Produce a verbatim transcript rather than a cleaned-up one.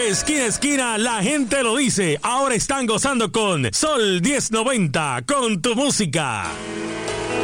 De esquina a esquina, la gente lo dice. Ahora están gozando con Sol diez noventa, con tu música.